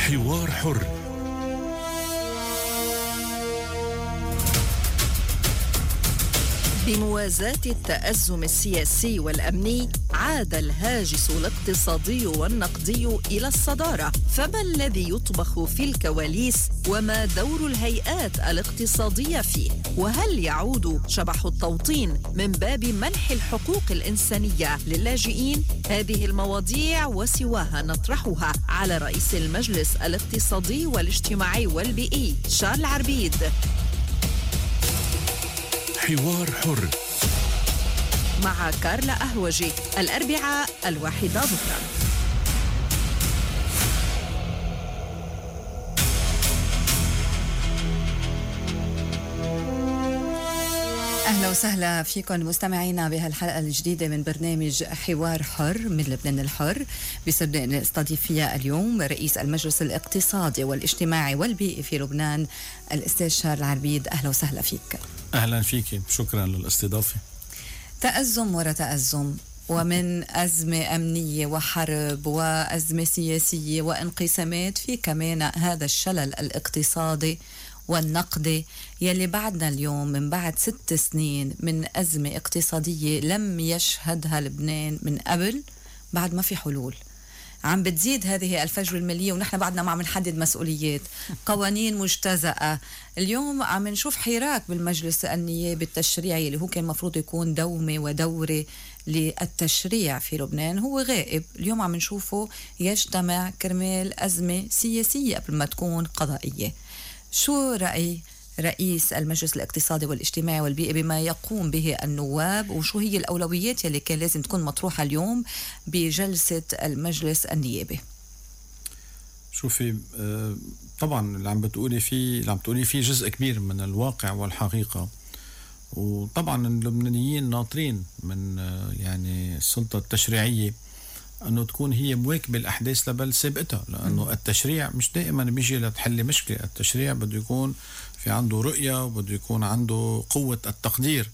حوار حر. بموازاة التأزم السياسي والأمني عاد الهاجس الاقتصادي والنقدي إلى الصدارة، فما الذي يطبخ في الكواليس وما دور الهيئات الاقتصادية فيه؟ وهل يعود شبح التوطين من باب منح الحقوق الإنسانية للاجئين؟ هذه المواضيع وسواها نطرحها على رئيس المجلس الاقتصادي والاجتماعي والبيئي شارل عربيد. حوار حر مع كارلا أهوجي، الأربعاء 1 ظهرا. أهلا وسهلا فيكم مستمعينا بهالحلقة الجديدة من برنامج حوار حر من لبنان الحر. بيسعدني أن استضيف فيها اليوم رئيس المجلس الاقتصادي والاجتماعي والبيئي في لبنان الأستاذ شارل عربيد. أهلا وسهلا فيك. أهلا فيك، شكرا للاستضافة. تأزم وراء تأزم، ومن أزمة أمنية وحرب وأزمة سياسية وانقسامات، في كمان هذا الشلل الاقتصادي والنقدي يلي بعدنا اليوم من بعد 6 سنين من أزمة اقتصادية لم يشهدها لبنان من قبل. بعد ما في حلول، عم بتزيد هذه الفجوة المالية ونحن بعدنا ما عم نحدد مسؤوليات، قوانين مجتزأة. اليوم عم نشوف حراك بالمجلس النيابي التشريعي اللي هو كان مفروض يكون دومة ودورة للتشريع في لبنان، هو غائب. اليوم عم نشوفه يجتمع كرمال أزمة سياسية قبل ما تكون قضائية. شو رأي رئيس المجلس الاقتصادي والاجتماعي والبيئي بما يقوم به النواب، وشو هي الأولويات يلي كان لازم تكون مطروحة اليوم بجلسة المجلس النيابي؟ شوفي، طبعا اللي عم بتقولي فيه جزء كبير من الواقع والحقيقة، وطبعا اللبنانيين ناطرين من يعني السلطة التشريعية أنه تكون هي مواكبة الأحداث لبل سابقتها، لأنه التشريع مش دائما بيجي لتحل مشكلة. التشريع بده يكون في عنده رؤية وبده يكون عنده قوة التقدير.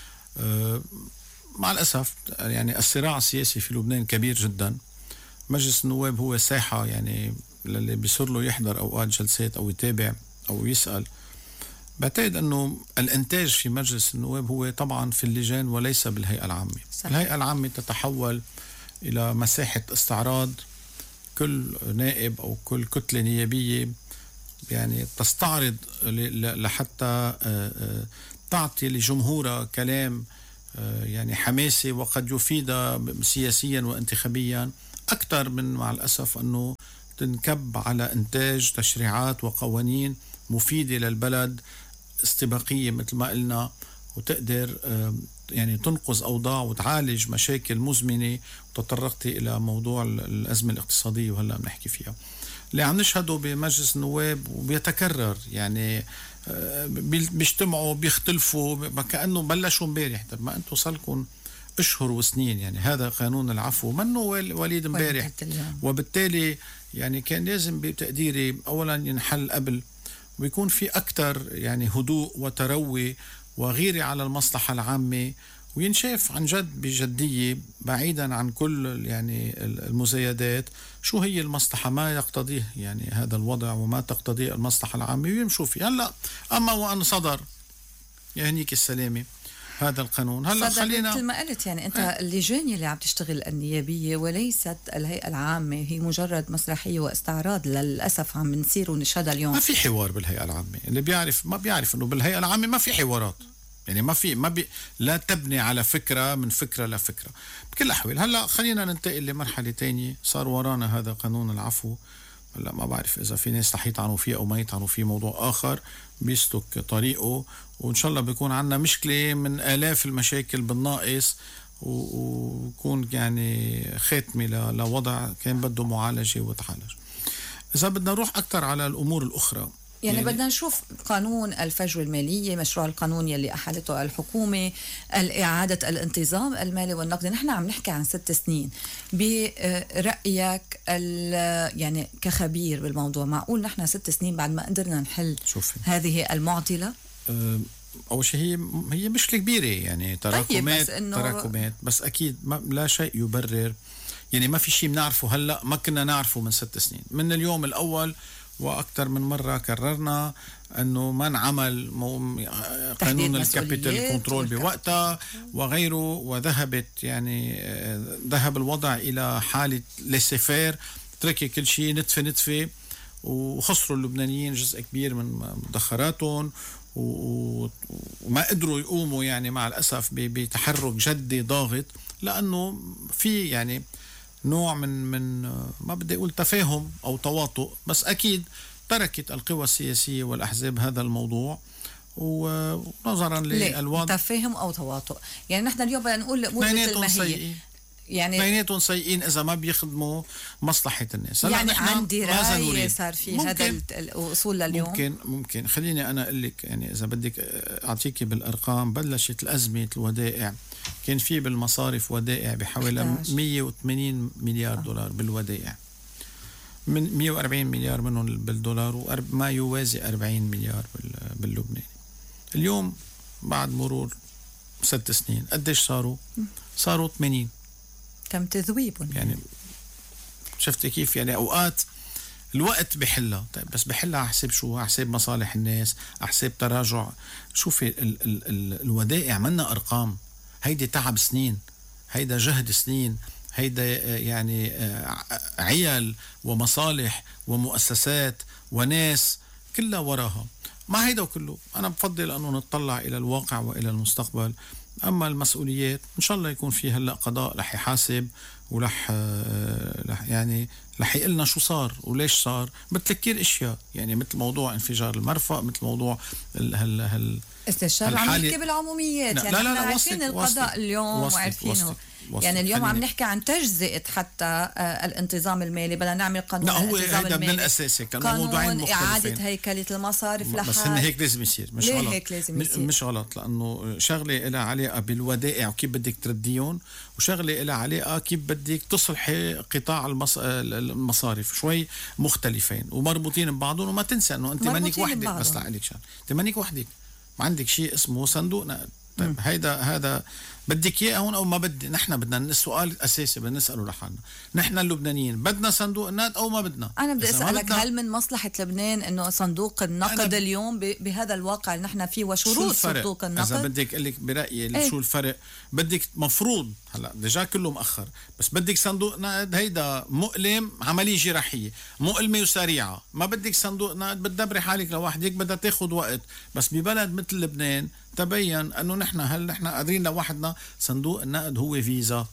مع الأسف يعني الصراع السياسي في لبنان كبير جدا. مجلس النواب هو ساحة يعني اللي بيصير له يحضر أوقات جلسات أو يتابع أو يسأل. بعتقد أنه الإنتاج في مجلس النواب هو طبعا في اللجان وليس بالهيئة العامة. الهيئة العامة تتحول إلى مساحة استعراض. كل نائب أو كل كتلة نيابية يعني تستعرض لحتى تعطي لجمهورها كلام يعني حماسي وقد يفيد سياسيا وانتخابيا أكثر من مع الأسف أنه تنكب على إنتاج تشريعات وقوانين مفيدة للبلد، استباقية مثل ما قلنا، وتقدر يعني تنقذ أوضاع وتعالج مشاكل مزمنة. وتطرقت إلى موضوع الأزمة الاقتصادية وهلأ بنحكي فيها. اللي عم نشهده بمجلس النواب وبيتكرر، يعني بيجتمعوا بيختلفوا كأنه بلشوا امبارح. طب ما أنتوا صلكم أشهر وسنين، يعني هذا قانون العفو منه وليد امبارح، وبالتالي يعني كان لازم بتقديري أولا ينحل قبل، ويكون في أكتر يعني هدوء وتروي وغيرة على المصلحة العامة، وينشاف عن جد بجدية بعيدا عن كل يعني المزايدات شو هي المصلحة، ما يقتضيه يعني هذا الوضع وما تقتضيه المصلحة العامة ويمشوا فيه. هلأ أما وأن صدر يهنيك السلامة هذا القانون، هلا خلينا مثل ما قلت يعني انت اللجان اللي عم تشتغل النيابيه وليست الهيئه العامه، هي مجرد مسرحيه واستعراض. للاسف عم نصير ونشهدها اليوم. ما في حوار بالهيئه العامه. اللي بيعرف ما بيعرف انه بالهيئه العامه ما في حوارات، يعني لا تبني على فكره من فكره لفكره بكل الاحوال. هلا خلينا ننتقل لمرحله تانية. صار ورانا هذا قانون العفو. هلا ما بعرف اذا في ناس رح يطعنوا فيه او ما يطعنوا فيه، موضوع اخر بيسلك طريقه، وإن شاء الله بيكون عنا مشكلة من آلاف المشاكل بالناقص، ويكون يعني خاتمة لوضع كان بده معالجة وتعالج. إذا بدنا نروح أكتر على الأمور الأخرى، يعني بدنا نشوف قانون الفجوة المالية، مشروع القانون يلي أحالته الحكومة، الإعادة الانتظام المالي والنقدي. نحن عم نحكي عن 6 سنين. برأيك يعني كخبير بالموضوع، معقول نحن 6 سنين بعد ما قدرنا نحل هذه المعضلة؟ أول شيء هي مشكلة كبيرة، يعني تراكمات. طيب بس أكيد لا شيء يبرر يعني ما في شيء بنعرفه هلأ ما كنا نعرفه من 6 سنين. من اليوم الأول وأكثر من مرة كررنا أنه ما انعمل قانون الكابيتال كنترول بوقتها وغيره، وذهبت يعني ذهب الوضع إلى حالة ليسيفير، تركي كل شيء نتفة، وخسروا اللبنانيين جزء كبير من مدخراتهم وما قدروا يقوموا يعني مع الأسف بتحرك جدي ضاغط، لأنه في يعني نوع من ما بدي أقول تفاهم أو تواطؤ، بس أكيد تركت القوى السياسية والأحزاب هذا الموضوع ونظرا للوضع. تفاهم أو تواطؤ، يعني نحن اليوم بدنا نقول مثل ما هي يعني اثنيناتهم سيئين إذا ما بيخدموا مصلحة الناس. يعني عندي رأي صار في هذا الوصول لليوم. ممكن خليني أنا أقول لك، يعني إذا بدك أعطيكي بالأرقام، بلشت الأزمة الودائع كان في بالمصارف ودائع بحوالي 180 مليار دولار بالودائع، من 140 مليار منهم بالدولار وما يوازي 40 مليار باللبناني. اليوم بعد مرور 6 سنين قديش صاروا 80. تم تذويبهم يعني شفتي كيف يعني أوقات الوقت بحلها. طيب بس بحلها أحسب شو؟ أحسب مصالح الناس، أحسب تراجع. شوفي الودائع منا أرقام، هيدي تعب سنين، هيدا جهد سنين، هيدا يعني عيال ومصالح ومؤسسات وناس كلها وراها. ما هيدا كله أنا بفضل أنه نتطلع إلى الواقع وإلى المستقبل. أما المسؤوليات إن شاء الله يكون في هلأ قضاء رح يحاسب ورح يعني رح يقلنا شو صار وليش صار، مثل كتير اشياء، يعني مثل موضوع انفجار المرفأ، مثل موضوع استشار عم نحكي بالعموميات. يعني لا عارفين القضاء اليوم وعارفينه. يعني اليوم عم نحكي عن تجزئة حتى الانتظام المالي، بدنا نعمل قانون الانتظام المالي. من الأساس كانوا موضوعين مختلفين. إعادة هيكلة المصارف بس هن هيك لازم يصير، مش غلط. هيك لازم يصير. مش غلط، لأنه شغلة لها علاقة بالودائع وكيف بدك ترديون، وشغلة لها علاقة كيف بدك تصلحي قطاع المصارف. شوي مختلفين ومربوطين ببعضهم. وما تنسى أنه أنت مانيك وحدك، بس لعليك شغل أنت مانيك وحدك، ما عندك شيء اسمه صندوق نقد. طيب هذا بدك اياه هون او ما بدي؟ نحن بدنا السؤال الاساسي بدنا نساله لحالنا، نحن اللبنانيين بدنا صندوق النقد او ما بدنا؟ انا بدي اسالك، هل من مصلحه لبنان انه صندوق النقد اليوم بهذا الواقع اللي نحن فيه وشروط صندوق النقد؟ اذا بدك اقول لك برايي شو الفرق، بدك مفروض هلا ديجا كله مأخر، بس بدك صندوق نقد هيدا مؤلم، عمليه جراحيه مؤلمه وسريعه. ما بدك صندوق نقد بتدبري حالك لوحدك، بدها تاخذ وقت. بس ببلد مثل لبنان تبين انه نحن قادرين لوحدنا. صندوق النقد هو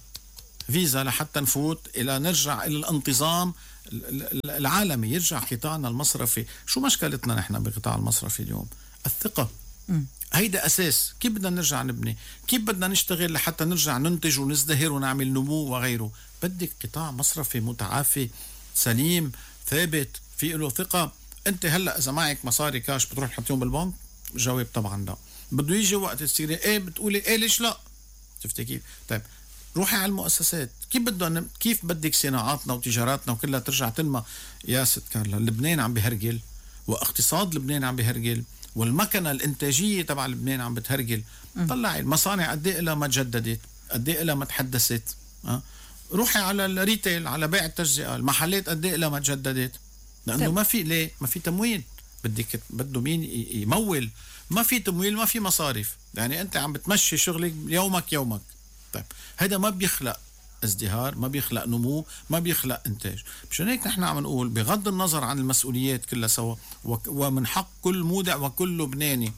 فيزا لحتى نفوت الى نرجع الى الانتظام العالمي، يرجع قطاعنا المصرفي. شو مشكلتنا نحن بقطاع المصرفي اليوم؟ الثقة. هيدا أساس. كيف بدنا نرجع نبني؟ كيف بدنا نشتغل لحتى نرجع ننتج ونزدهر ونعمل نمو وغيره؟ بدك قطاع مصرفي متعافي سليم ثابت في له ثقة. انت هلأ إذا معك مصاري كاش بتروح تحطيهم بالبنك؟ جواب طبعا لا. بده يجي وقت تصيري ايه بتقولي ايه ليش لا. شفتي كيف؟ طيب روحي على المؤسسات. كيف بدك صناعاتنا وتجاراتنا وكلها ترجع تنمى؟ يا ست كارلا، لبنان عم بهرجل، واقتصاد لبنان عم بهرجل، والمكنة الإنتاجية تبع لبنان عم بتهرجل. طلعي المصانع قد ايه لها ما تجددت، قد ايه لها ما تحدثت. روحي على الريتيل، على بيع التجزئة، المحلات قد ايه لها ما تجددت. لأنه ما في ليه؟ ما في تموين. بده مين يمول؟ ما في تمويل، ما في مصارف. يعني أنت عم بتمشي شغلك يومك. طيب هذا ما بيخلق ازدهار، ما بيخلق نمو، ما بيخلق إنتاج. مشان هيك نحن عم نقول بغض النظر عن المسؤوليات كلها سوا، ومن حق كل مودع وكل لبناني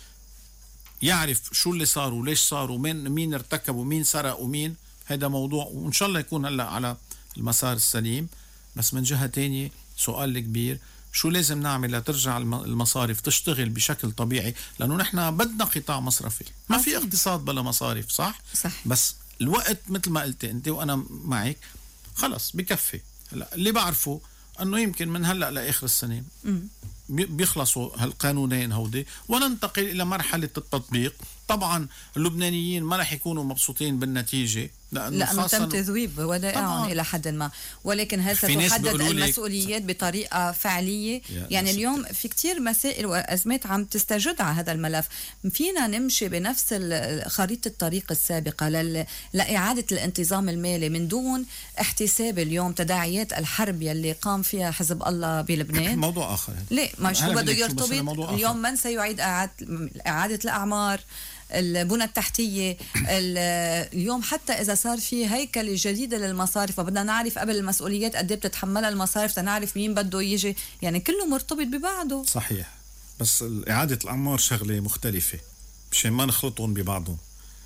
يعرف شو اللي صار وليش صار ومين ارتكب ومين سرق ومين. هذا موضوع وإن شاء الله يكون هلأ على المسار السليم. بس من جهة تانية سؤال كبير، شو لازم نعمل لترجع المصارف تشتغل بشكل طبيعي؟ لأنه نحن بدنا قطاع مصرفي. ما في اقتصاد بلا مصارف، صح؟ بس الوقت مثل ما قلت أنت وأنا معك خلص بكفي. هلا اللي بعرفه أنه يمكن من هلأ لآخر السنة بيخلصوا هالقانونين هودي وننتقل إلى مرحلة التطبيق. طبعا اللبنانيين ما رح يكونوا مبسوطين بالنتيجة، لأنه تم تذويب ودائعهم إلى حد ما، ولكن هل ستحدد المسؤوليات بطريقة فعلية؟ يعني اليوم في كتير مسائل وأزمات عم تستجد على هذا الملف. فينا نمشي بنفس خريطة الطريق السابقة لإعادة الانتظام المالي من دون احتساب اليوم تداعيات الحرب يلي قام فيها حزب الله بلبنان؟ موضوع آخر. ليه مش هو بده يرتبط اليوم؟ من سيعيد إعادة الأعمار، البنى التحتية اليوم؟ حتى إذا صار في هيكلة جديدة للمصارف وبدنا نعرف قبل المسؤوليات قد ايه بتتحملها المصارف تنعرف مين بده يجي، يعني كله مرتبط ببعضه. صحيح، بس إعادة الأعمار شغلة مختلفة مشان ما نخلطهم ببعضهم.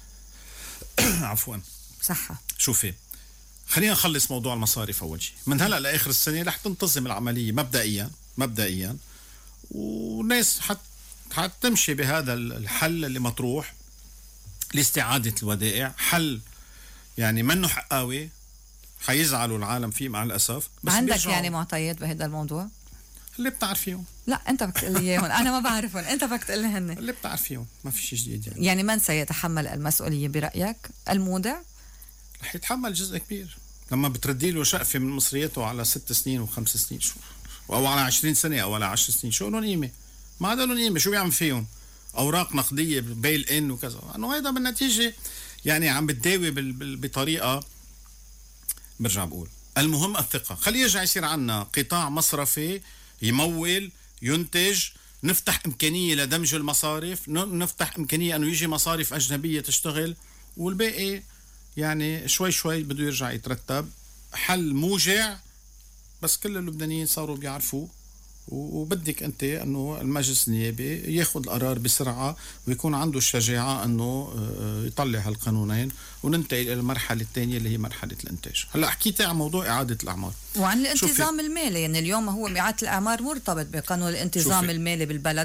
عفوا. صحة. شوفي، خلينا نخلص موضوع المصارف أول شيء. من هلأ لآخر السنة رح تنتظم العملية مبدئيا والناس حتمشي بهذا الحل اللي مطروح لاستعادة الودائع. حل يعني منه حقاوي، حيزعلوا العالم فيه مع الأسف. بس عندك يعني معطيات بهذا الموضوع؟ اللي بتعرفيهم. لا أنت بدك تقول لي إياهم، أنا ما بعرفهم، أنت بدك تقول لي هن. اللي بتعرفيهم، ما في شيء جديد يعني من سيتحمل المسؤولية برأيك؟ المودع؟ رح يتحمل جزء كبير. لما بتردي له شقفة من مصرياته على 6 سنين و5 سنين أو على 20 سنة أو على 10 سنين، شو لهم قيمة؟ ما عاد لهم قيمة. شو بيعمل فيهم؟ أوراق نقدية بيل إن وكذا. أنه هيدا بالنتيجة يعني عم بتداوي بطريقة. برجع بقول المهم الثقة. خليه يرجع يصير عنا قطاع مصرفي يمول ينتج، نفتح إمكانية لدمج المصارف، نفتح إمكانية أنه يجي مصارف أجنبية تشتغل، والباقي يعني شوي شوي بده يرجع يترتب. حل موجع بس كل اللبنانيين صاروا بيعرفوه، وبدك أنت أنه المجلس النيابي ياخد القرار بسرعة ويكون عنده الشجاعة أنه يطلع هالقانونين وننتقل إلى المرحلة الثانية اللي هي مرحلة الإنتاج. هلأ حكيت عن موضوع إعادة الأعمار وعن الانتظام المالي. يعني اليوم هو إعادة الأعمار مرتبط بقانون الانتظام المالي بالبلد.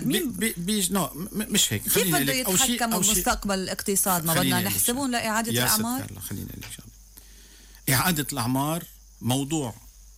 مش هيك. كيف بده يتحكم بمستقبل الاقتصاد؟ ما بدنا نحسبون لإعادة الأعمار. خلينا إعادة الأعمار موضوع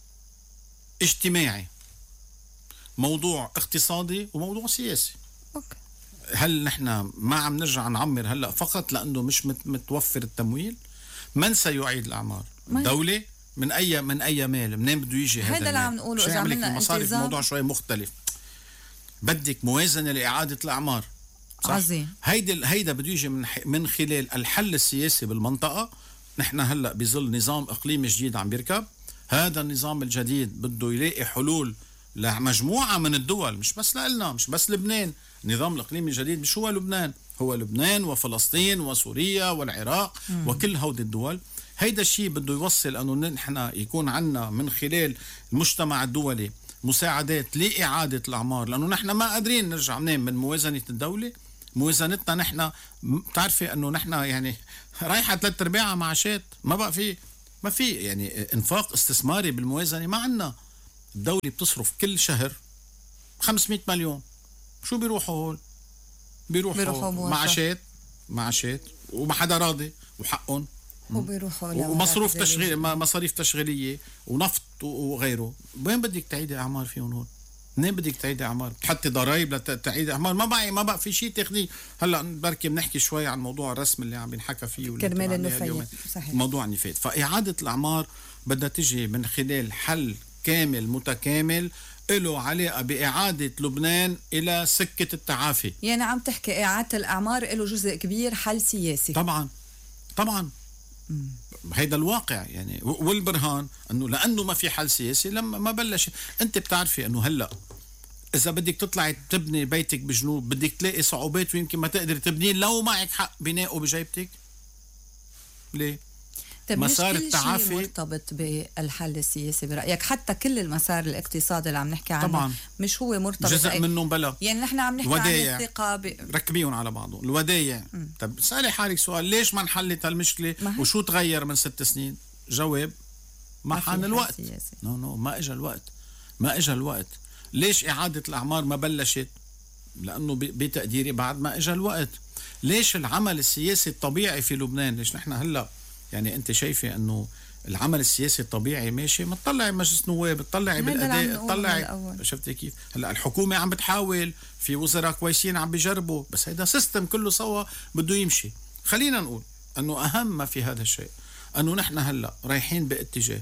اجتماعي، موضوع اقتصادي، وموضوع سياسي. أوكي. هل نحن ما عم نرجع نعمر هلأ فقط لأنه مش متوفر التمويل؟ من سيعيد الأعمار؟ الدولة؟ من أي مال؟ منين بده يجي هذا اللي عم نقوله. إذا عملنا المصارف موضوع شوي مختلف. بدك موازنة لإعادة الأعمار. عظيم. هيدا بده يجي من خلال الحل السياسي بالمنطقة. نحن هلأ بظل نظام إقليمي جديد عم بيركب. هذا النظام الجديد بده يلاقي حلول لمجموعة من الدول، مش بس لنا، مش بس لبنان. النظام الإقليمي الجديد مش هو لبنان، هو لبنان وفلسطين وسوريا والعراق وكل هودي الدول. هيدا الشيء بده يوصل أنه نحن يكون عنا من خلال المجتمع الدولي مساعدات لإعادة الأعمار، لأنه نحن ما قادرين نرجع ننام من موازنة الدولة. موازنتنا نحن بتعرفي أنه نحن يعني رايحة 3/4 معاشات. ما في يعني انفاق استثماري بالموازنة. ما عنا. الدولة بتصرف كل شهر 500 مليون. شو بيروحوا هول؟ بيروحوا معاشات وما حدا راضي وحقهم، ومصروف تشغيل، مصاريف تشغيلية ونفط وغيره. وين بدك تعيدي أعمار فيهم هول؟ منين بدك تعيدي أعمار؟ تحطي ضرائب لتعيدي أعمار؟ ما بقى في شيء تاخديه. هلا بركي بنحكي شوي عن موضوع الرسم اللي عم بنحكى فيه كرمال النفايات. موضوع النفايات. فإعادة الأعمار بدها تجي من خلال حل كامل متكامل له علاقة بإعادة لبنان إلى سكة التعافي. يعني عم تحكي إعادة الأعمار له جزء كبير حل سياسي. طبعا هيدا الواقع يعني. والبرهان لأنه ما في حل سياسي لما ما بلش. أنت بتعرفي أنه هلأ إذا بدك تطلعي تبني بيتك بجنوب بدك تلاقي صعوبات ويمكن ما تقدر تبنيه لو معك حق بنائه بجيبتك. ليه؟ مسار التعافي مرتبط بالحل السياسي برأيك؟ حتى كل المسار الاقتصادي اللي عم نحكي عنه طبعاً مش هو مرتبط جزء منه بلا. يعني نحن عم نحكي عن الثقة ركبيهم على بعضه. الودايع. طب سألي حالك سؤال، ليش ما انحلت هالمشكلة وشو تغير من 6 سنين؟ جواب ما حان الوقت. ما اجى الوقت. ليش إعادة الأعمار ما بلشت؟ لأنه بتقديري بعد ما اجى الوقت. ليش العمل السياسي الطبيعي في لبنان، ليش نحن هلأ يعني أنت شايفة أنه العمل السياسي الطبيعي ماشي؟ ما تطلعي مجلس نواب، تطلعي بالأداء، تطلعي. شفتي كيف؟ هلا الحكومة عم بتحاول، في وزراء كويسين عم بيجربوا، بس هيدا سيستم كله سوا بده يمشي. خلينا نقول أنه أهم ما في هذا الشيء أنه نحن هلأ رايحين باتجاه،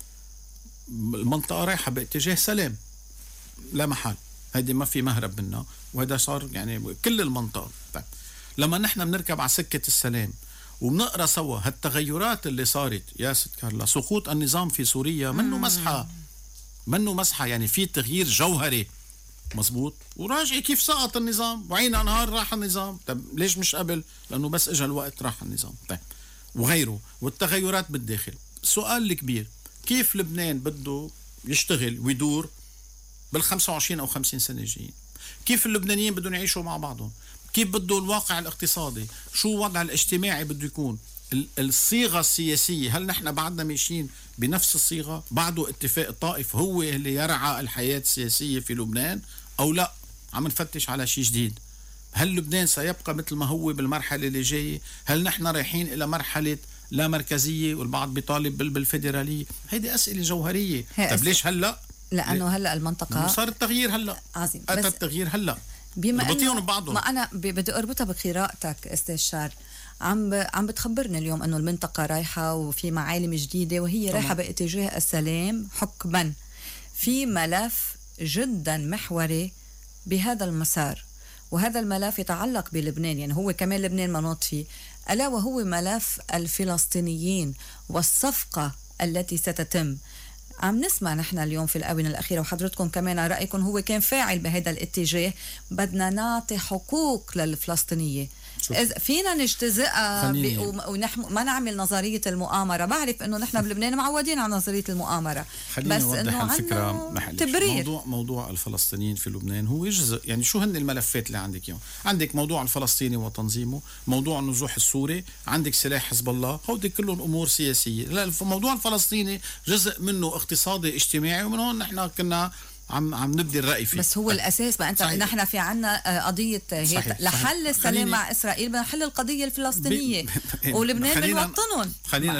المنطقة رايحة باتجاه سلام لا محال، هيدي ما في مهرب منها، وهذا صار يعني كل المنطقة. طيب لما نحن بنركب على سكة السلام وبنقرأ سوا هالتغيرات اللي صارت يا ست كارلا، سقوط النظام في سوريا منه مسحة يعني في تغيير جوهري مزبوط، وراجعي كيف سقط النظام وعينا نهار راح النظام. طيب ليش مش قبل؟ لأنه بس إجا الوقت راح النظام. طيب وغيره والتغيرات بالداخل. السؤال الكبير كيف لبنان بده يشتغل ويدور بال25 أو 50 سنة الجايين؟ كيف اللبنانيين بدهم يعيشوا مع بعضهم؟ كيف بده الواقع الاقتصادي؟ شو وضع الاجتماعي بده يكون؟ الصيغة السياسية، هل نحن بعدنا ماشيين بنفس الصيغة؟ بعده اتفاق الطائف هو اللي يرعى الحياة السياسية في لبنان أو لا؟ عم نفتش على شيء جديد. هل لبنان سيبقى مثل ما هو بالمرحلة اللي جاية؟ هل نحن رايحين إلى مرحلة لا مركزية والبعض بيطالب بالفيدرالية؟ هيدي أسئلة جوهرية. طب ليش هلأ؟ لأنه هلأ المنطقة صار التغيير هلا عظيم، أتى التغيير هلا بما ربطيهم ببعضهم. ما أنا بدي أربطها بقراءتك أستاذ شار، عم بتخبرنا اليوم أنه المنطقة رايحة وفي معالم جديدة وهي رايحة باتجاه السلام حكما. في ملف جدا محوري بهذا المسار، وهذا الملف يتعلق بلبنان، يعني هو كمان لبنان منوط فيه، ألا وهو ملف الفلسطينيين والصفقة التي ستتم. عم نسمع نحن اليوم في الآونة الأخيرة، وحضرتكم كمان رأيكم هو كان فاعل بهذا الاتجاه، بدنا نعطي حقوق للفلسطينية. إذا فينا نجتزئها ما نعمل نظرية المؤامرة. بعرف إنه نحن بلبنان معودين على نظرية المؤامرة، بس إنه الفكرة تبرير. موضوع الفلسطينيين في لبنان هو جزء، يعني شو هن الملفات اللي عندك اليوم؟ عندك موضوع الفلسطيني وتنظيمه، موضوع النزوح السوري، عندك سلاح حزب الله، هودي كلهم أمور سياسية. لا، الموضوع الفلسطيني جزء منه اقتصادي اجتماعي، ومن هون نحن كنا عم نبدي الرأي فيه. بس هو الأساس. ما أنت نحن في عنا قضية لحل السلام مع إسرائيل بدنا نحل القضية الفلسطينية ولبنان بنوطنهم.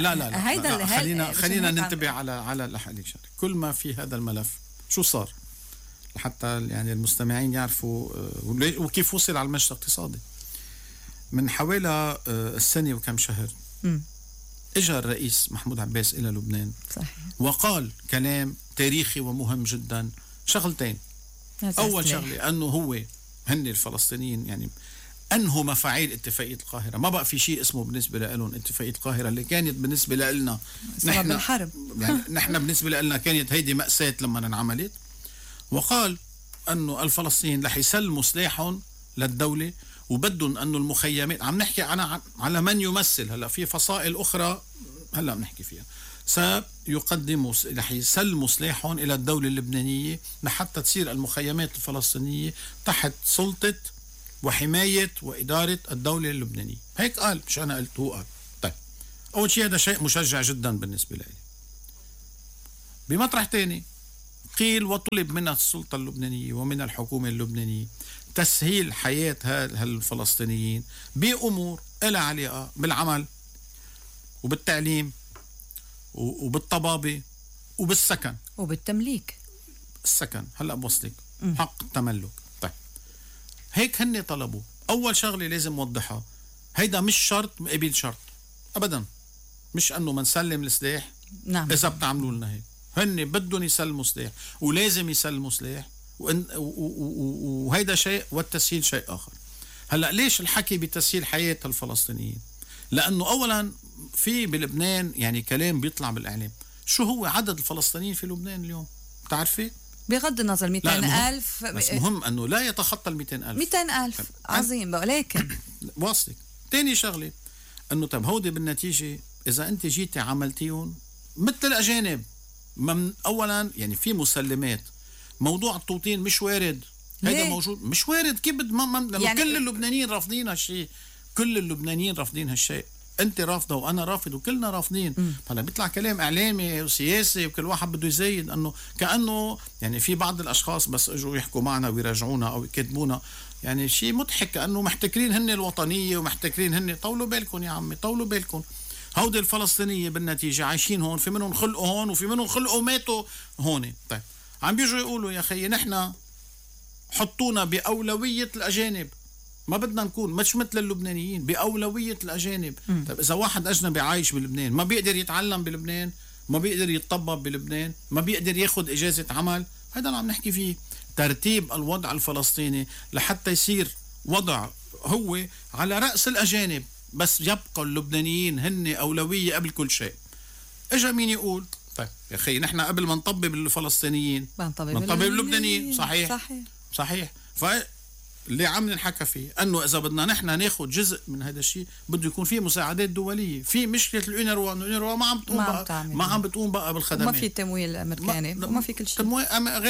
خلينا ننتبه على الحل. كل ما في هذا الملف شو صار حتى يعني المستمعين يعرفوا وكيف وصل على المجلس الاقتصادي. من حوالي السنة وكم شهر اجى الرئيس محمود عباس إلى لبنان، صحيح، وقال كلام تاريخي ومهم جدا. شغلتين، أول شغلة أنه هن الفلسطينيين يعني أنهوا مفاعيل اتفاقية القاهرة. ما بقى في شيء اسمه بالنسبة لهم اتفاقية القاهرة اللي كانت بالنسبة لنا نحن الحرب يعني نحن بالنسبة لنا كانت هيدي مأساة لما انعملت. وقال أنه الفلسطينيين رح يسلموا سلاحهم للدولة، وبدهم أنه المخيمات، عم نحكي على من يمثل هلا في فصائل أخرى هلا بنحكي فيها، سيقدموا رح يسلموا سلاحهم إلى الدولة اللبنانية لحتى تصير المخيمات الفلسطينية تحت سلطة وحماية وإدارة الدولة اللبنانية. هيك قال، مش أنا قلت، هو قال. طيب أول شيء هذا شيء مشجع جدا بالنسبة لي. بمطرح تاني قيل وطلب من السلطة اللبنانية ومن الحكومة اللبنانية تسهيل حياة هالفلسطينيين بأمور إلها علاقة بالعمل وبالتعليم وبالطبابة وبالسكن وبالتمليك. السكن هلأ بوصلك حق التملك. طيب هيك هن طلبوا. أول شغلة لازم نوضحها، هيدا مش شرط مقابل شرط أبدا، مش أنه منسلم السلاح. نعم. إذا بتعملوا لنا هيك، هن بدهم يسلموا سلاح ولازم يسلموا سلاح، وهيدا شيء والتسهيل شيء آخر. هلأ ليش الحكي بتسهيل حياة الفلسطينيين؟ لأنه أولا في بلبنان يعني كلام بيطلع بالإعلام. شو هو عدد الفلسطينيين في لبنان اليوم؟ بتعرفي؟ بغض النظر 200,000، بس مهم أنه لا يتخطى 200,000. 200,000 عظيم، ولكن واصلك. تاني شغلة أنه طب هودي بالنتيجة إذا أنت جيتي عملتيهم مثل الأجانب، أولا يعني في مسلمات، موضوع التوطين مش وارد. هيدا موجود مش وارد. كيف يعني كل اللبنانيين رافضين هالشيء، كل اللبنانيين رافضين هالشيء، انت رافضه وانا رافض وكلنا رافضين. هلا بيطلع كلام اعلامي وسياسي وكل واحد بده يزيد، انه كانه يعني في بعض الاشخاص بس اجوا يحكوا معنا ويراجعونا او يكتبونا يعني شيء مضحك، كانه محتكرين هن الوطنيه ومحتكرين هن. طولوا بالكم يا عمي، طولوا بالكم. هودي الفلسطينيه بالنتيجه عايشين هون، في منهم خلقوا هون وفي منهم خلقوا ماتوا هون. طيب عم بيجوا يقولوا يا خيي نحن حطونا بأولوية الأجانب. ما بدنا نكون مش مثل اللبنانيين بأولوية الأجانب. طيب إذا واحد أجنبي عايش بلبنان ما بيقدر يتعلم بلبنان، ما بيقدر يتطبب بلبنان، ما بيقدر ياخد إجازة عمل، هذا اللي عم نحكي فيه. ترتيب الوضع الفلسطيني لحتى يصير وضع هو على رأس الأجانب، بس يبقى اللبنانيين هن أولوية قبل كل شيء. إجا مين يقول طيب يا أخي نحن قبل ما نطبب الفلسطينيين نطبب اللبنانيين. صحيح. فاللي عم نحكى فيه أنه إذا بدنا نحن ناخد جزء من هذا الشيء بده يكون فيه مساعدات دولية. في مشكلة الأونروا ما عم بتقوم بقى بالخدمات، ما في تمويل أمريكاني وما في كل شيء تمويل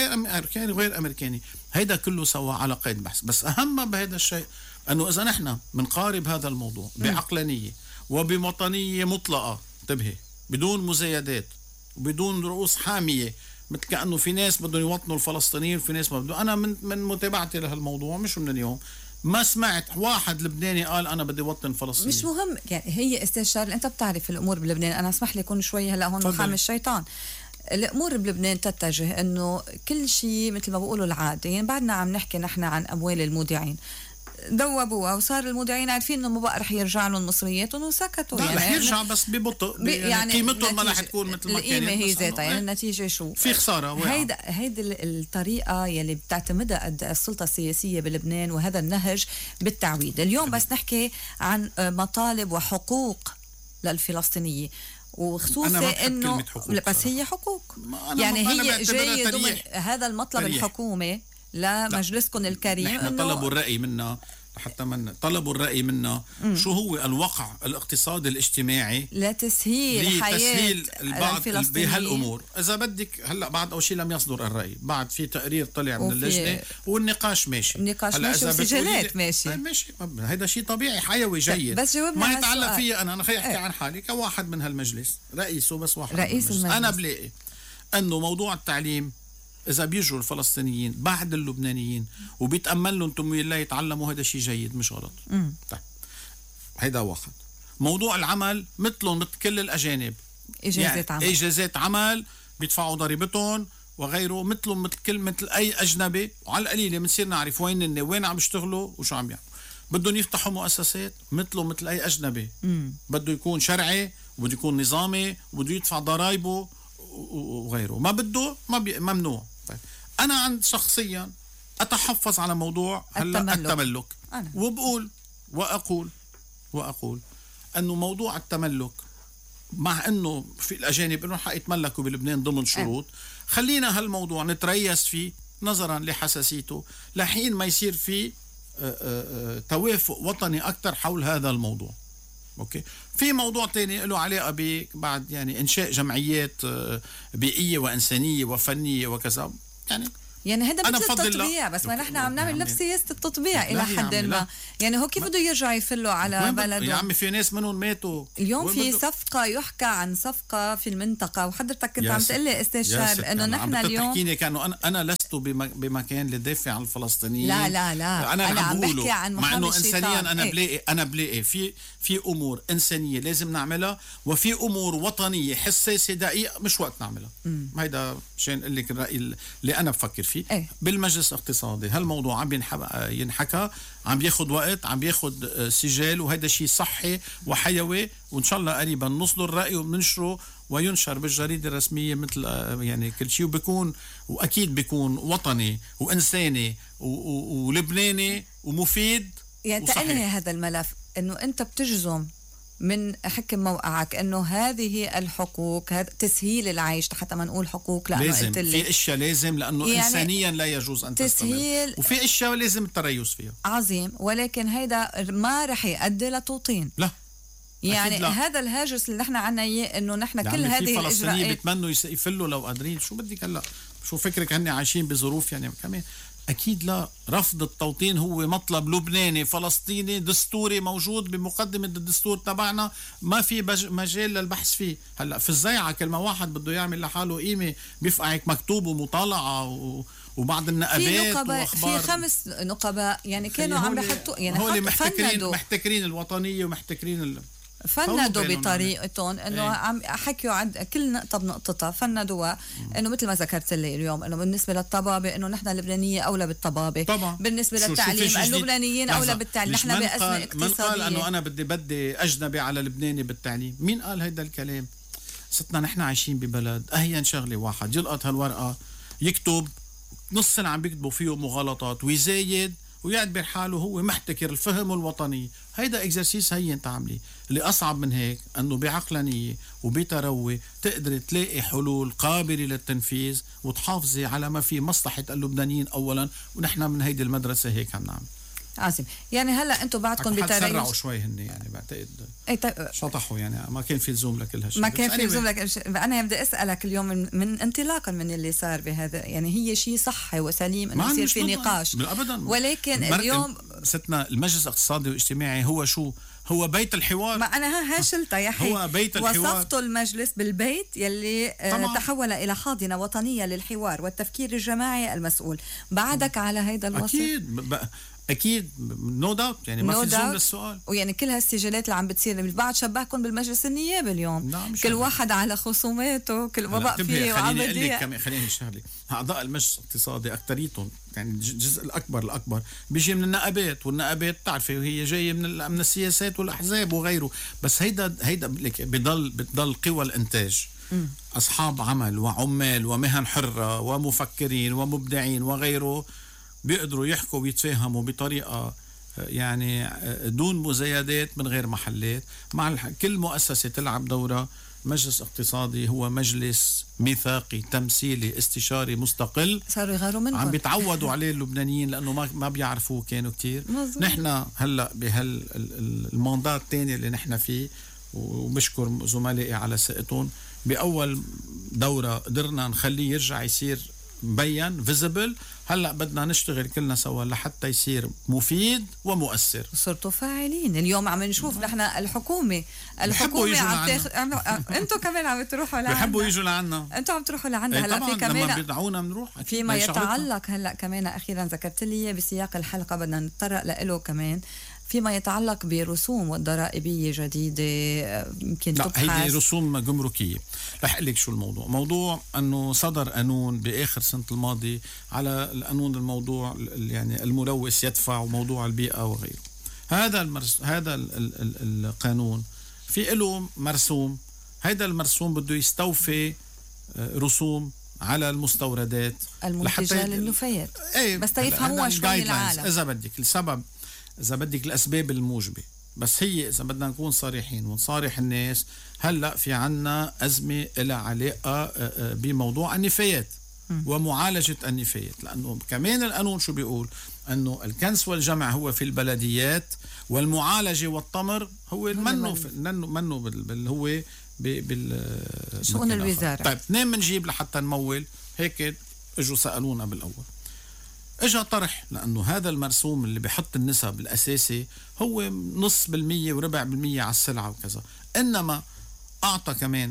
غير أمريكاني. هيدا كله سوا على قيد بحث. بس أهم بهذا الشيء أنه إذا نحن منقارب هذا الموضوع بعقلانية وبوطنية مطلقة، انتبهي، بدون مزايدات وبدون رؤوس حامية، مثل كأنه في ناس بدهم يوطنوا الفلسطينيين وفي ناس ما بدهم. أنا من متابعتي لهالموضوع مش من اليوم ما سمعت واحد لبناني قال أنا بدي وطن فلسطين. مش مهم يعني. هي استاذ شارل أنت بتعرف الأمور بلبنان، أنا اسمح لي أكون شوي هلا هون محامي الشيطان. الأمور بلبنان تتجه أنه كل شيء مثل ما بقولوا العادة، يعني بعدنا عم نحكي نحن عن أموال المودعين دوبوها وصار المودعين عارفين انه ما بقى رح يرجع لهم مصرياتهم وسكتوا. يعني رح يرجع بس ببطء، يعني قيمتهم ما رح تكون مثل ما كانت. القيمه هي ذاتها، يعني النتيجه شو؟ في خساره. هيدا الطريقه يلي بتعتمدها السلطه السياسيه بلبنان، وهذا النهج بالتعويض. اليوم بس نحكي عن مطالب وحقوق للفلسطينيه، وخصوصا انه بس هي حقوق. يعني هي جايه ضمن هذا المطلب الحكومي لمجلسكم الكريم. نحن طلبوا الرأي منا حتى طلبوا الرأي منا شو هو الوقع الاقتصادي الاجتماعي لتسهيل حياة البعض بهالأمور. إذا بدك هلأ بعد أول شيء لم يصدر الرأي، بعد في تقرير طلع من اللجنة والنقاش ماشي. وسجلات ماشي. هذا شيء طبيعي حيوي جيد. بس جاوبنا ما يتعلق فيه أنا خليني أحكي عن حالي كواحد من هالمجلس، رئيسه بس واحد رئيس المجلس. أنا بلاقي أنه موضوع التعليم إذا بيجوا الفلسطينيين بعد اللبنانيين وبيتأمل لهم تمويل لا يتعلموا، هذا شيء جيد مش غلط. طيب هيدا واحد. موضوع العمل مثلهم مثل كل الأجانب، إجازات عمل بيدفعوا ضريبتهم وغيره، مثلهم مثل أي أجنبي، وعلى القليلة بنصير نعرف وين عم يشتغلوا وشو عم يعملوا. بدهم يفتحوا مؤسسات مثلهم مثل أي أجنبي، بده يكون شرعي وبده يكون نظامي وبده يدفع ضرايبه وغيره. ما بده ممنوع. طيب أنا عند شخصيا أتحفظ على موضوع التملك. وبقول وأقول أنه موضوع التملك، مع أنه في الأجانب أنه حق يتملكوا بلبنان ضمن شروط، خلينا هالموضوع نتريث فيه نظرا لحساسيته لحين ما يصير فيه توافق وطني أكثر حول هذا الموضوع. أوكي. في موضوع تاني له علاقة بعد يعني إنشاء جمعيات بيئية وإنسانية وفنية وكذا، يعني هذا مثل التطبيع، بس ما نحن عم نعمل نفس سياسة التطبيع إلى حد ما. يعني هو كيف بده يرجع يفلوا على بلده؟ يا عمي في ناس منهم ماتوا. اليوم في صفقة، يحكى عن صفقة في المنطقة، وحضرتك كنت عم تقول لي استاذ شارل إنه نحن اليوم تحكيني كانوا أنا لست بمكان لدافع عن الفلسطينيين. لا أنا عم بحكي عن مع إنه إنسانيا أنا إيه؟ بلاقي في أمور إنسانية لازم نعملها، وفي أمور وطنية حساسة دقيقة مش وقت نعملها. هيدا عشان أقول لك الرأي اللي أنا بفكر فيه. بالمجلس الاقتصادي هالموضوع عم ينحكى، عم بياخد وقت، عم بياخد سجال، وهذا شيء صحي وحيوي، وإن شاء الله قريبا نصدر رأي وبننشره وينشر بالجريدة الرسمية مثل يعني كل شيء، وبيكون وأكيد بيكون وطني وإنساني ولبناني ومفيد. يعني تقلني هذا الملف إنه أنت بتجزم من حكم موقعك انه هذه الحقوق، هذا تسهيل العيش، حتى ما نقول حقوق لانه لازم في اشياء لازم، لانه يعني انسانيا لا يجوز ان تستمر، وفي اشياء لازم التريث فيها. عظيم، ولكن هيدا ما رح يؤدي لتوطين. لا يعني لا. هذا الهاجس اللي نحن عنا اياه انه نحن كل هذه الاجراءات بيتمنوا يفلوا لو قادرين. شو بدك هلا؟ شو فكرك هن عايشين بظروف يعني كمان؟ أكيد لا. رفض التوطين هو مطلب لبناني فلسطيني دستوري موجود بمقدمة الدستور تبعنا، ما في مجال للبحث فيه. هلأ في الزيعة كل ما واحد بده يعمل لحاله قيمة بيفقعك مكتوب ومطالعة وبعض النقابات وأخبار. في 5 نقباء يعني كانوا عم بحطوا، يعني هول محتكرين الوطنية ومحتكرين فندوا بطريقتهم انه عم حكيوا عن كل نقطه بنقطتها، فندوها انه مثل ما ذكرت لي اليوم انه بالنسبه للطبابه انه نحن اللبنانيه اولى بالطبابه طبعا. بالنسبه للتعليم اللبنانيين اولى بالتعليم. نحن بازمه اقتصاديه. من قال انه انا بدي اجنبي على لبناني بالتعليم؟ مين قال هيدا الكلام؟ ستنا نحن عايشين ببلد اهين شغله واحد يلقط هالورقه يكتب نص سنه عم بيكتبوا فيه مغالطات ويزايد ويعتبر حاله هو محتكر الفهم الوطني. هيدا اكزرسيس هين تعملي. اللي أصعب من هيك أنه بعقلانية وبتروي تقدر تلاقي حلول قابلة للتنفيذ وتحافظي على ما في مصلحة اللبنانيين أولا، ونحن من هيدي المدرسة هيك عم نعمل. عاصم يعني هلا انتم بعدكم بتريث سرعوا شوي هن يعني بعتقد شطحوا يعني ما كان في لزوم لكل هالشيء. ما كان في لزوم انا بدي اسالك اليوم من انطلاقا من اللي صار بهذا، يعني هي شيء صحي وسليم انه يصير في نقاش ابدا، ولكن اليوم ستنا المجلس الاقتصادي والاجتماعي هو شو؟ هو بيت الحوار. ما انا هاشلتها يا حي. هو بيت الحوار. وصفتوا المجلس بالبيت يلي تحول الى حاضنه وطنيه للحوار والتفكير الجماعي المسؤول. بعدك على هيدا الوصف؟ اكيد نو داوت يعني ما في لزوم للسؤال. ويعني كل هالسجلات اللي عم بتصير البعض شبهكم بالمجلس النيابي اليوم. كل واحد على خصوماته، كل ما بقى فيه خليني شغله. اعضاء المجلس الاقتصادي اكثريتهم يعني الجزء الاكبر بيجي من النقابات، والنقابات بتعرفي وهي جايه من السياسات والاحزاب وغيره. بس هيدا بضل قوى الانتاج، اصحاب عمل وعمال ومهن حره ومفكرين ومبدعين وغيره بيقدروا يحكوا ويتفاهموا بطريقة يعني دون مزايدات من غير محلات. مع كل مؤسسة تلعب دورها. مجلس اقتصادي هو مجلس ميثاقي تمثيلي استشاري مستقل، صاروا يغاروا منكم، عم بيتعودوا عليه اللبنانيين لأنه ما بيعرفوه كانوا كتير. نحن هلأ بهالماندات الثاني اللي نحن فيه، وبشكر زملائي على ثقتهم، بأول دورة قدرنا نخليه يرجع يصير مبين فيزبل. هلا بدنا نشتغل كلنا سوا لحتى يصير مفيد ومؤثر. صرتوا فاعلين. اليوم عم نشوف نحن الحكومه عم تاخذ انتم كمان عم تروحوا لعنا، بحبوا يجوا لعنا، انتم عم تروحوا لعنا. هلا في كمان لما بيدعونا بنروح. فيما يتعلق هلا كمان اخيرا ذكرت لي بسياق الحلقه بدنا نتطرق له كمان فيما يتعلق برسوم والضرائبية جديدة يمكن تبحث. لا هي رسوم جمركية. رح أقول لك شو الموضوع. موضوع أنه صدر قانون بآخر سنة الماضي على القانون الموضوع يعني الملوث يدفع وموضوع البيئة وغيره. هذا القانون في له مرسوم. هذا المرسوم بده يستوفي رسوم على المستوردات المنتجة للنفايات. بس تيفهموها شوي العالم. إذا بدك الأسباب الموجبة. بس هي إذا بدنا نكون صريحين ونصارح الناس، هلأ في عنا أزمة لها علاقة بموضوع النفايات ومعالجة النفايات. لأنه كمان القانون شو بيقول؟ أنه الكنس والجمع هو في البلديات، والمعالجة والطمر هو منه هو شؤون الوزارة. طيب منين بنجيب لحتى نمول هيك؟ اجوا سألونا بالأول. اجا طرح لأنه هذا المرسوم اللي بيحط النسب الأساسي هو 0.5% و4% على السلعة وكذا، إنما أعطى كمان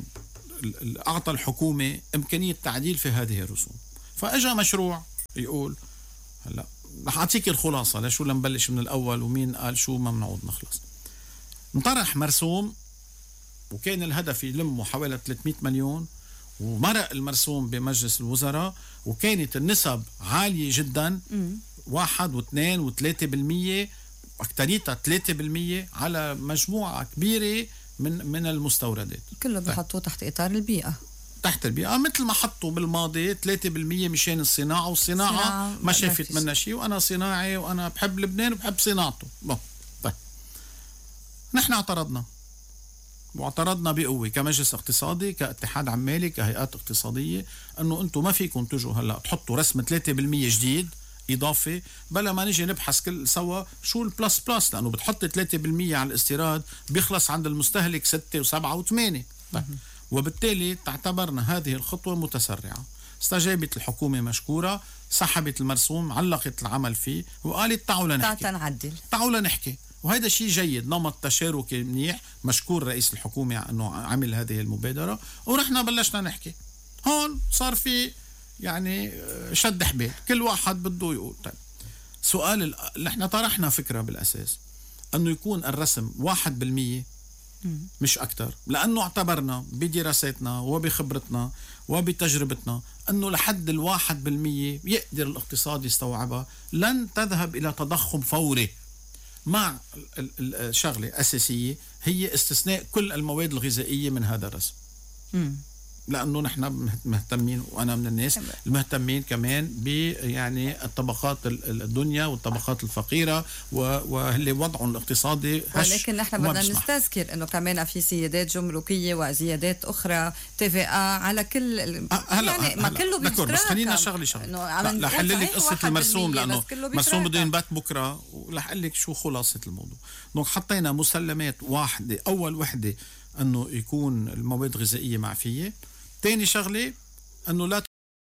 الحكومة إمكانية تعديل في هذه الرسوم. فأجا مشروع يقول هلا رح أعطيك الخلاصة لشو لنبلش من الأول ومين قال شو ما بنعود نخلص. انطرح مرسوم وكان الهدف يلمه حوالي 300 مليون، ومرق المرسوم بمجلس الوزراء، وكانت النسب عالية جدا 1 و2 و3%، أكتريتها 3% على مجموعة كبيرة من المستوردات. كله بيحطوه تحت إطار البيئة. تحت البيئة مثل ما حطوا بالماضي 3% مشان الصناعة، والصناعة ما شافت منها شيء، وأنا صناعي وأنا بحب لبنان وبحب صناعته. طيب نحن واعترضنا بقوة كمجلس اقتصادي، كاتحاد عمالي، كهيئات اقتصادية، أنه أنتم ما فيكم تجوا هلأ تحطوا رسم 3% جديد إضافة بلا ما نجي نبحث كل سوا شو البلس بلس، لأنه بتحط 3% على الاستيراد بيخلص عند المستهلك 6 و7 و8. وبالتالي تعتبرنا هذه الخطوة متسرعة. استجابت الحكومة مشكورة، سحبت المرسوم، علقت العمل فيه وقالت تعالوا نحكي. وهذا شيء جيد، نمط تشاركي منيح، مشكور رئيس الحكومة أنه عمل هذه المبادرة، ورحنا بلشنا نحكي. هون صار في يعني شد حبال، كل واحد بده يقول. طيب سؤال اللي احنا طرحنا فكرة بالأساس أنه يكون الرسم 1% مش أكتر، لأنه اعتبرنا بدراساتنا وبخبرتنا وبتجربتنا أنه لحد 1% يقدر الاقتصاد يستوعبها. لن تذهب إلى تضخم فوري، مع الشغلة أساسية هي استثناء كل المواد الغذائية من هذا الرسم. لأنه نحن مهتمين، وأنا من الناس المهتمين كمان يعني الطبقات الدنيا والطبقات الفقيرة واللي وضعهم الاقتصادي هش. ولكن نحن بدنا نستذكر أنه كمان في سيادات جمركية وزيادات أخرى TVA على كل يعني ما كله بيتراكم. بس خلينا شغلة رح أحل لك قصة المرسوم، لأنه مرسوم بده ينبات بكرة، ورح أقول لك شو خلاصة الموضوع. دونك حطينا مسلمات واحدة، أول وحدة أنه يكون المواد الغذائية معفية. تاني شغلة أنه لا